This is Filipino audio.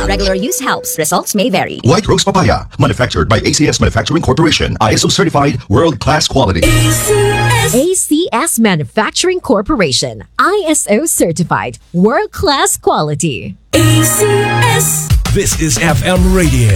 Regular use helps. Results may vary. White Rose Papaya, manufactured by ACS Manufacturing Corporation. ISO certified, world-class quality. ACS Manufacturing Corporation. ISO certified, world-class quality. ACS. This is FM Radio,